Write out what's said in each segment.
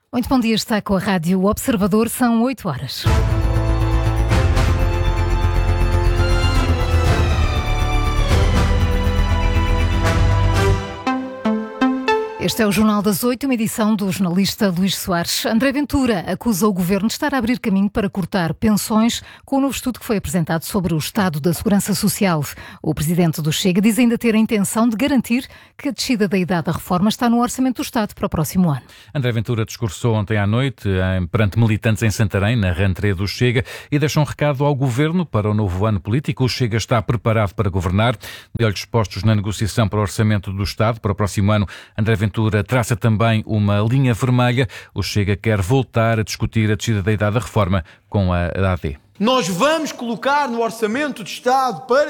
Muito bom dia, está com a Rádio Observador, são 8 horas. Este é o Jornal das 8, uma edição do jornalista Luís Soares. André Ventura acusa o Governo de estar a abrir caminho para cortar pensões com o novo estudo que foi apresentado sobre o estado da segurança social. O presidente do Chega diz ainda ter a intenção de garantir que a descida da idade da reforma está no orçamento do Estado para o próximo ano. André Ventura discursou ontem à noite perante militantes em Santarém, na rentrée do Chega, e deixou um recado ao Governo para o novo ano político. O Chega está preparado para governar. De olhos postos na negociação para o orçamento do Estado para o próximo ano, André Ventura traça também uma linha vermelha. O Chega quer voltar a discutir a descida da idade da reforma com a AD. Nós vamos colocar no Orçamento de Estado para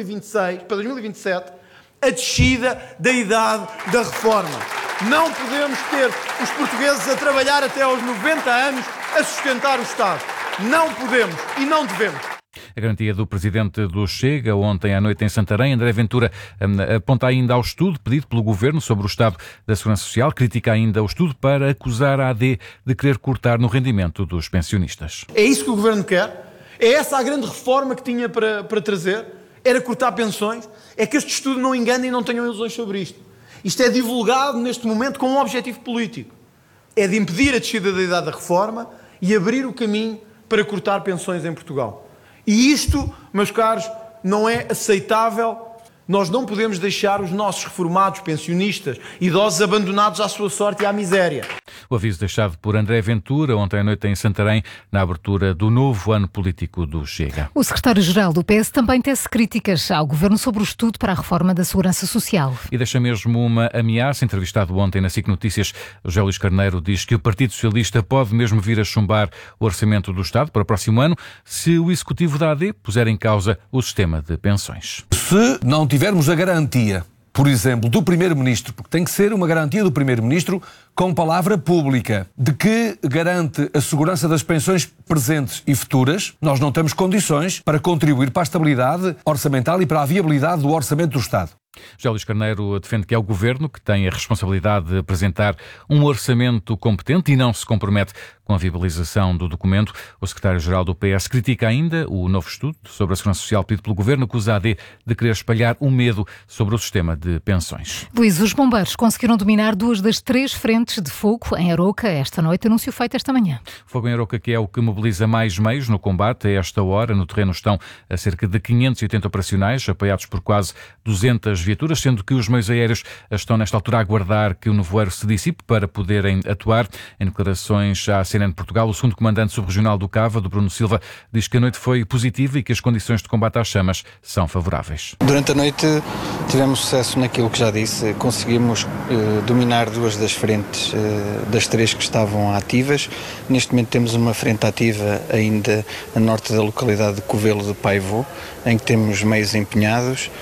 2027, a descida da idade da reforma. Não podemos ter os portugueses a trabalhar até aos 90 anos a sustentar o Estado. Não podemos e não devemos. A garantia do presidente do Chega ontem à noite em Santarém. André Ventura aponta ainda ao estudo pedido pelo Governo sobre o estado da Segurança Social, critica ainda o estudo para acusar a AD de querer cortar no rendimento dos pensionistas. É isso que o Governo quer? É essa a grande reforma que tinha para trazer? Era cortar pensões? É que este estudo não engane e não tenham ilusões sobre isto. Isto é divulgado neste momento com um objetivo político. É de impedir a descida da idade da reforma e abrir o caminho para cortar pensões em Portugal. E isto, meus caros, não é aceitável. Nós não podemos deixar os nossos reformados, pensionistas, idosos abandonados à sua sorte e à miséria. O aviso deixado por André Ventura ontem à noite em Santarém, na abertura do novo ano político do Chega. O secretário-geral do PS também tece críticas ao Governo sobre o estudo para a reforma da Segurança Social. E deixa mesmo uma ameaça. Entrevistado ontem na SIC Notícias, José Luís Carneiro diz que o Partido Socialista pode mesmo vir a chumbar o orçamento do Estado para o próximo ano se o Executivo da AD puser em causa o sistema de pensões. Se não tivermos a garantia, por exemplo, do Primeiro-Ministro, porque tem que ser uma garantia do Primeiro-Ministro com palavra pública, de que garante a segurança das pensões presentes e futuras, nós não temos condições para contribuir para a estabilidade orçamental e para a viabilidade do orçamento do Estado. José Luís Carneiro defende que é o Governo que tem a responsabilidade de apresentar um orçamento competente e não se compromete com a viabilização do documento. O secretário-geral do PS critica ainda o novo estudo sobre a Segurança Social pedido pelo Governo, acusa a AD de querer espalhar o medo sobre o sistema de pensões. Luís, os bombeiros conseguiram dominar 2 das 3 frentes de fogo em Aroca esta noite, anúncio feito esta manhã. Fogo em Aroca, que é o que mobiliza mais meios no combate. A esta hora, no terreno estão a cerca de 580 operacionais, apoiados por quase 200 viaturas, sendo que os meios aéreos estão nesta altura a aguardar que o nevoeiro se dissipe para poderem atuar. Em declarações à CNN Portugal, o segundo comandante subregional do Cava, do Bruno Silva, diz que a noite foi positiva e que as condições de combate às chamas são favoráveis. Durante a noite tivemos sucesso naquilo que já disse, conseguimos dominar 2 das frentes das 3 que estavam ativas. Neste momento temos uma frente ativa ainda a norte da localidade de Covelo de Paivô, em que temos meios empenhados,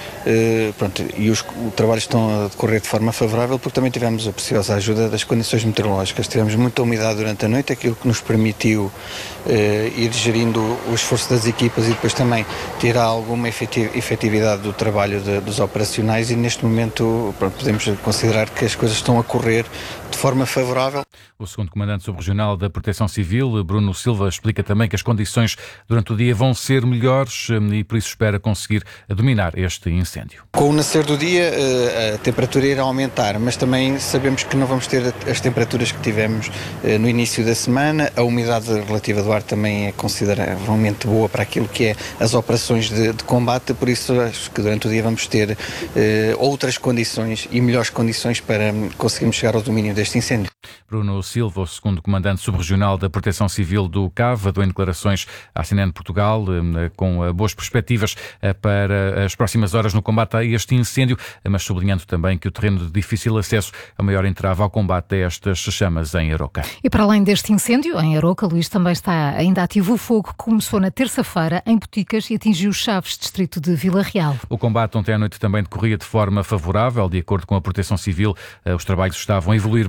e os trabalhos estão a decorrer de forma favorável porque também tivemos a preciosa ajuda das condições meteorológicas. Tivemos muita umidade durante a noite, aquilo que nos permitiu ir gerindo o esforço das equipas e depois também tirar alguma efetividade do trabalho dos operacionais, e neste momento podemos considerar que as coisas estão a correr de forma favorável. O segundo comandante subregional da Proteção Civil, Bruno Silva, explica também que as condições durante o dia vão ser melhores e por isso espera conseguir dominar este incêndio. Com o nascer do dia a temperatura irá aumentar, mas também sabemos que não vamos ter as temperaturas que tivemos no início da semana. A umidade relativa do ar também é consideravelmente boa para aquilo que é as operações de combate, por isso acho que durante o dia vamos ter outras condições e melhores condições para conseguirmos chegar ao domínio deste incêndio. Bruno Silva, o segundo comandante subregional da Proteção Civil do Cava, deu em declarações à CNN Portugal com boas perspectivas para as próximas horas no combate a este incêndio, mas sublinhando também que o terreno de difícil acesso é a maior entrave ao combate a estas chamas em Aroca. E para além deste incêndio, em Aroca, Luís, também está ainda ativo o fogo que começou na terça-feira em Boticas e atingiu Chaves, distrito de Vila Real. O combate ontem à noite também decorria de forma favorável. De acordo com a Proteção Civil, os trabalhos estavam a evoluir bem.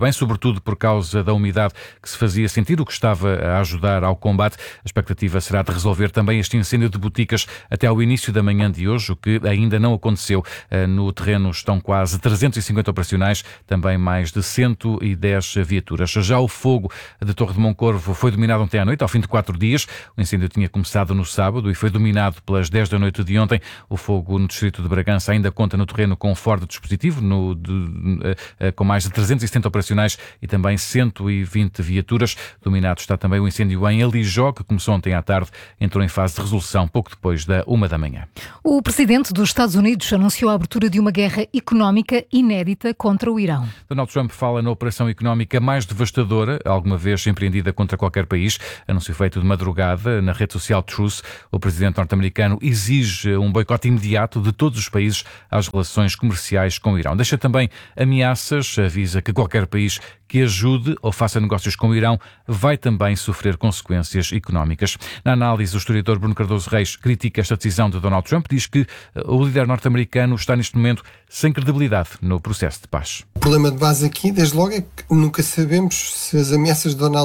também sobretudo por causa da umidade que se fazia sentir, o que estava a ajudar ao combate. A expectativa será de resolver também este incêndio de boticas até ao início da manhã de hoje, o que ainda não aconteceu. No terreno estão quase 350 operacionais, também mais de 110 viaturas. Já o fogo de Torre de Moncorvo foi dominado ontem à noite, ao fim de 4 dias. O incêndio tinha começado no sábado e foi dominado pelas 10 da noite de ontem. O fogo no distrito de Bragança ainda conta no terreno com um forte dispositivo, com mais de 370 operacionais e também 120 viaturas. Dominado está também o incêndio em Alijó, que começou ontem à tarde, entrou em fase de resolução pouco depois da 1 da manhã. O presidente dos Estados Unidos anunciou a abertura de uma guerra económica inédita contra o Irão. Donald Trump fala na operação económica mais devastadora alguma vez empreendida contra qualquer país. Anúncio feito de madrugada na rede social Truth. O presidente norte-americano exige um boicote imediato de todos os países às relações comerciais com o Irão. Deixa também ameaças, avisa que qualquer país que ajude ou faça negócios com o Irão vai também sofrer consequências económicas. Na análise, o historiador Bruno Cardoso Reis critica esta decisão de Donald Trump, diz que o líder norte-americano está neste momento sem credibilidade no processo de paz. O problema de base aqui, desde logo, é que nunca sabemos se as ameaças de Donald